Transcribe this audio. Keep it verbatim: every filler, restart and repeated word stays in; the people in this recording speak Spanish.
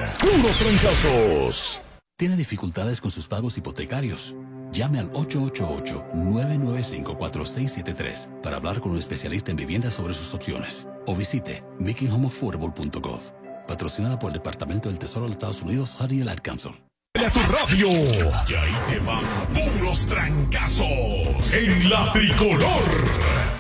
Puros Trancazos. ¿Tiene dificultades con sus pagos hipotecarios? Llame al ocho ocho ocho, nueve nueve cinco, cuatro seis siete tres para hablar con un especialista en vivienda sobre sus opciones. O visite making home affordable punto gov. Patrocinada por el Departamento del Tesoro de los Estados Unidos, Harry y el Ad Council. A tu radio. Y ahí te van puros trancazos en la tricolor.